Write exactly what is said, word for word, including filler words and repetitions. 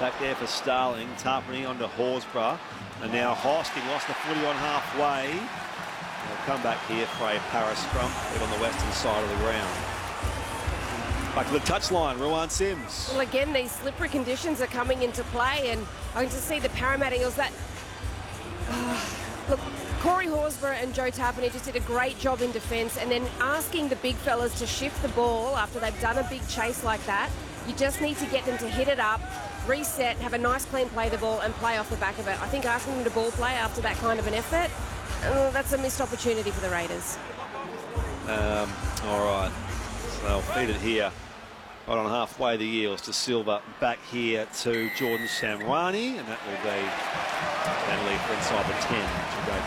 back there for Starling. Tarpany onto Horsburgh. And now Hosking lost the footy on halfway. They'll come back here for a para scrum. They're on the western side of the ground. Back to the touchline, Ruan Sims. Well, again, these slippery conditions are coming into play, and I can just see the Parramatta Eels that... Uh, look, Corey Horsburgh and Joe Tarpany just did a great job in defence, and then asking the big fellas to shift the ball after they've done a big chase like that. You just need to get them to hit it up, reset, have a nice clean play the ball and play off the back of it. I think asking them to ball play after that kind of an effort, uh, that's a missed opportunity for the Raiders. Um, all right. So they'll feed it here. Right on halfway, the Eels to Silva. Back here to Jordan Samwani, and that will be penalty for inside the ten. Which will go